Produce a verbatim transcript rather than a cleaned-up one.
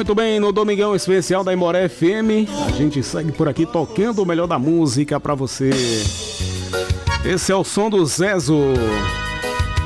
Muito bem, no Domingão Especial da Imoré F M, a gente segue por aqui tocando o melhor da música pra você. Esse é o som do Zezo.